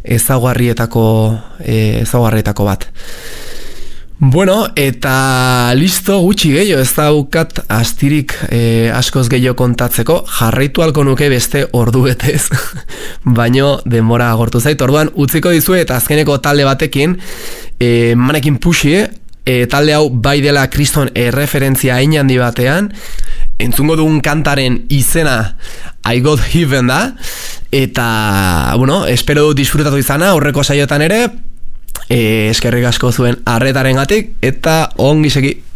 ezaugarrietako bat. Bueno, eta listo, gutxi gehiago, ez daukat astirik askoz gehiago kontatzeko, jarraitu halko nuke beste ordu betez, baino denbora agortu zait, orduan utziko dizue eta azkeneko talde batekin, Mannequin Pussy, talde hau bai dela kriston erreferentzia hain handi batean, entzungo dugun kantaren izena I Got Heaven da, eta, bueno, espero disfrutatu izana, aurreko saiotan ere, eskerrik asko zuen arretarengatik eta ongi segi.